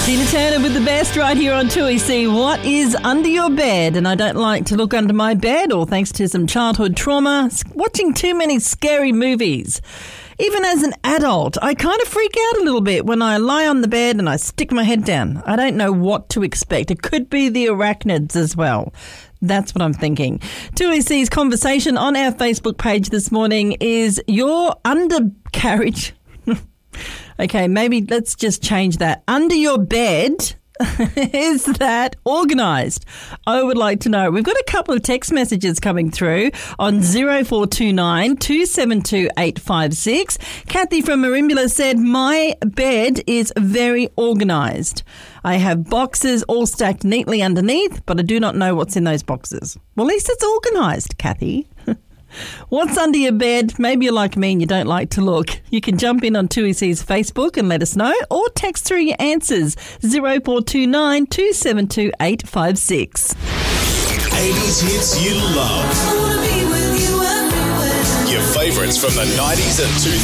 Tina Turner with the best right here on 2EC. What is under your bed? And I don't like to look under my bed, or thanks to some childhood trauma, watching too many scary movies. Even as an adult, I kind of freak out a little bit when I lie on the bed and I stick my head down. I don't know what to expect. It could be the arachnids as well. That's what I'm thinking. 2EC's conversation on our Facebook page this morning is your undercarriage. Okay, maybe let's just change that. Under your bed, is that organised? I would like to know. We've got a couple of text messages coming through on 0429 272 856. Kathy from Merimbula said, my bed is very organised. I have boxes all stacked neatly underneath, but I do not know what's in those boxes. Well, at least it's organised, Kathy. What's under your bed? Maybe you're like me and you don't like to look. You can jump in on 2EC's Facebook and let us know, or text through your answers 0429 272 856. 80s hits you love. Your favourites from the 90s and